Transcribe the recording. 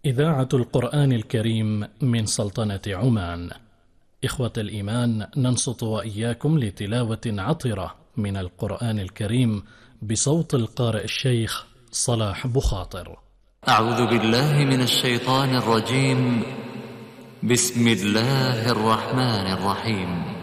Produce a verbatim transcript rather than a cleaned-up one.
إذاعة القرآن الكريم من سلطنة عمان. إخوة الإيمان، ننصت وإياكم لتلاوة عطرة من القرآن الكريم بصوت القارئ الشيخ صلاح بخاطر. أعوذ بالله من الشيطان الرجيم. بسم الله الرحمن الرحيم.